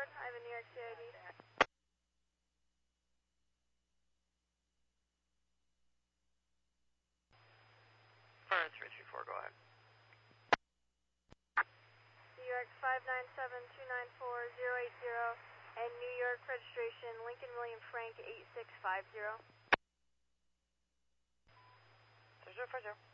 Forward, I have a New York CID. Fire 334, go ahead. New York 597-294-080 and New York registration Lincoln William Frank 8650. 0050.